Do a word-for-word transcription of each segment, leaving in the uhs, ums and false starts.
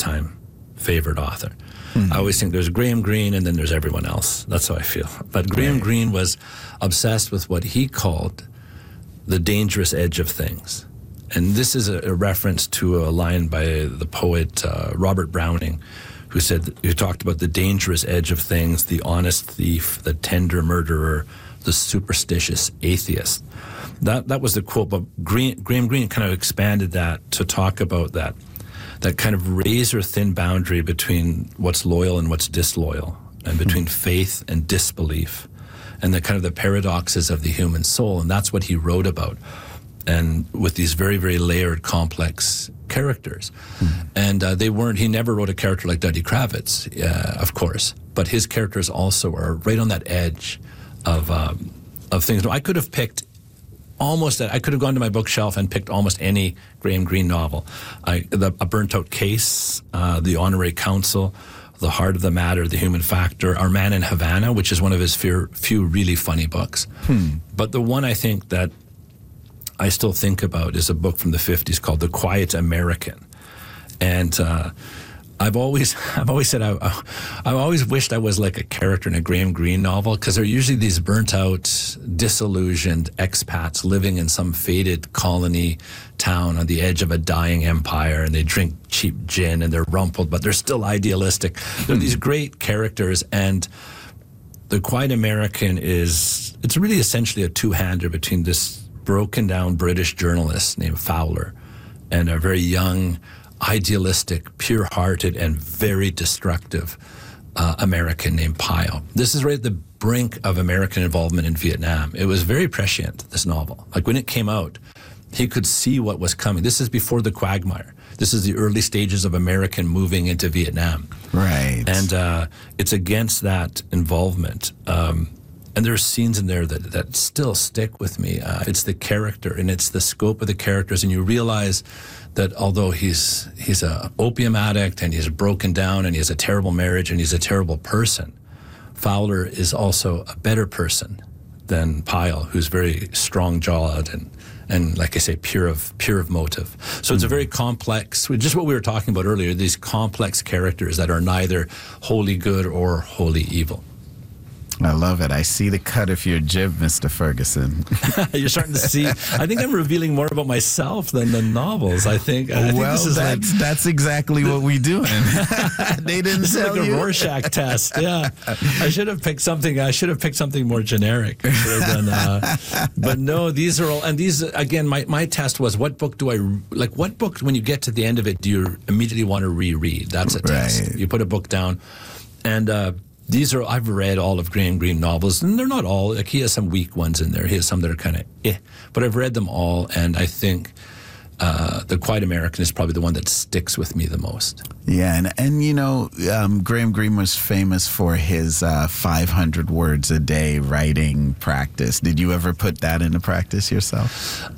all-time favorite author. Mm-hmm. I always think there's Graham Greene and then there's everyone else. That's how I feel. But Graham right. Greene was obsessed with what he called the dangerous edge of things. And this is a, a reference to a line by the poet uh, Robert Browning, who said, who talked about the dangerous edge of things, the honest thief, the tender murderer, the superstitious atheist. That that was the quote, but Green, Graham Greene kind of expanded that to talk about that, that kind of razor-thin boundary between what's loyal and what's disloyal, and between faith and disbelief, and the kind of the paradoxes of the human soul, and that's what he wrote about. And with these very, very layered, complex characters. Mm-hmm. And uh, they weren't, he never wrote a character like Duddy Kravitz, uh, of course, but his characters also are right on that edge of um, of things. I could have picked almost, I could have gone to my bookshelf and picked almost any Graham Greene novel. I, the, A Burnt Out Case, uh, The Honorary Counsel, The Heart of the Matter, The Human Factor, Our Man in Havana, which is one of his few, few really funny books. Hmm. But the one I think that I still think about is a book from the fifties called The Quiet American. And uh, I've always I've always said I, I've always wished I was like a character in a Graham Greene novel, because they're usually these burnt out, disillusioned expats living in some faded colony town on the edge of a dying empire, and they drink cheap gin and they're rumpled, but they're still idealistic. They're these great characters, and The Quiet American is, it's really essentially a two-hander between this broken down British journalist named Fowler and a very young, idealistic, pure-hearted, and very destructive uh, American named Pyle. This is right at the brink of American involvement in Vietnam. It was very prescient, this novel. Like when it came out, he could see what was coming. This is before the quagmire. This is the early stages of American moving into Vietnam. Right. And uh, it's against that involvement. Um, And there are scenes in there that, that still stick with me. Uh, it's the character, and it's the scope of the characters, and you realize that although he's he's a opium addict, and he's broken down, and he has a terrible marriage, and he's a terrible person, Fowler is also a better person than Pyle, who's very strong-jawed and, and like I say, pure of pure of motive. So mm-hmm. it's a very complex, just what we were talking about earlier, these complex characters that are neither wholly good or wholly evil. I love it. I see the cut of your jib, Mister Ferguson. You're starting to see. I think I'm revealing more about myself than the novels. I think. I well, think this is that's, like, that's exactly what we do. They didn't this tell is like you. a Rorschach test. Yeah, I should have picked something. I should have picked something more generic. Than, uh, but no, these are all. And these again, my my test was, what book do I like? What book, when you get to the end of it, do you immediately want to reread? That's a test. Right. You put a book down, and. Uh, These are, I've read all of Graham Greene novels, and they're not all, like he has some weak ones in there. He has some that are kind of eh, but I've read them all, and I think uh, The Quiet American is probably the one that sticks with me the most. Yeah, and, and you know, um, Graham Greene was famous for his uh, five hundred words a day writing practice. Did you ever put that into practice yourself?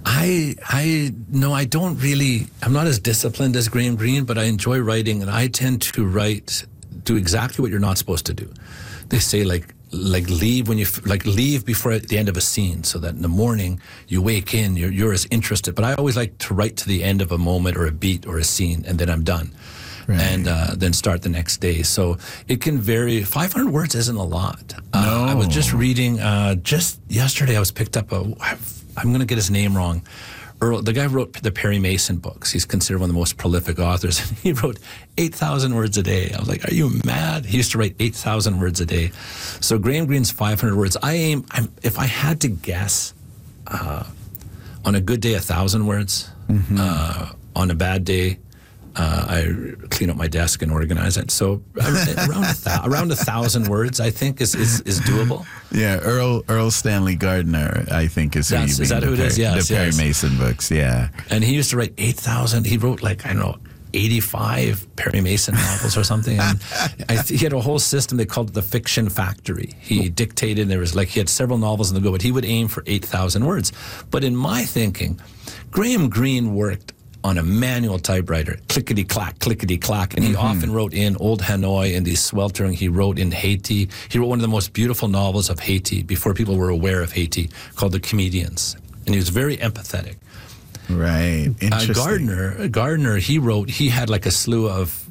I, I, no, I don't really, I'm not as disciplined as Graham Greene, but I enjoy writing, and I tend to write, do exactly what you're not supposed to do. They say like like leave when you like leave before the end of a scene, so that in the morning you wake in, you're you're as interested. But I always like to write to the end of a moment or a beat or a scene, and then I'm done, right. and uh, then start the next day. So it can vary. five hundred words isn't a lot. Uh, no. I was just reading uh, just yesterday. I was picked up a. I'm going to get his name wrong. Earl, the guy who wrote the Perry Mason books. He's considered one of the most prolific authors. He wrote eight thousand words a day. I was like, are you mad? He used to write eight thousand words a day. So Graham Greene's five hundred words. I aim, I'm, if I had to guess, uh, on a good day, one thousand words. Mm-hmm. Uh, on a bad day, uh, I clean up my desk and organize it. So around a, th- around a thousand words, I think, is, is, is doable. Yeah, Earl Earl Stanley Gardner, I think, is who That's, you is mean. that who it Perry, is? Yes, the Perry yes. Mason books, yeah. And he used to write eight thousand. He wrote like, I don't know, eighty-five Perry Mason novels or something. And I th- he had a whole system. They called it the Fiction Factory. He dictated, and there was like, he had several novels in the go, but he would aim for eight thousand words. But in my thinking, Graham Greene worked on a manual typewriter, clickety-clack, clickety-clack. And he mm-hmm. often wrote in Old Hanoi and these sweltering. He wrote in Haiti. He wrote one of the most beautiful novels of Haiti before people were aware of Haiti, called The Comedians. And he was very empathetic. Right. Interesting. Uh, Gardner, Gardner, he wrote, he had like a slew of